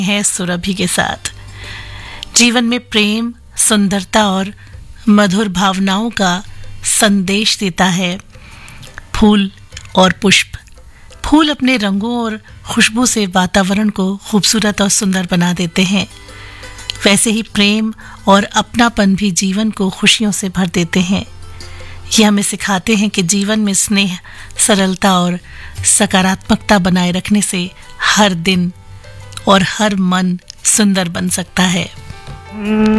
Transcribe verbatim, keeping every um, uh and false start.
हैं सुरभि के साथ। जीवन में प्रेम, सुंदरता और मधुर भावनाओं का संदेश देता है फूल और पुष्प। फूल अपने रंगों और खुशबू से वातावरण को खूबसूरत और सुंदर बना देते हैं। वैसे ही प्रेम और अपनापन भी जीवन को खुशियों से भर देते हैं। ये हमें सिखाते हैं कि जीवन में स्नेह, सरलता और सकारात्मकता बनाए रखने से हर दिन और हर मन सुंदर बन सकता है।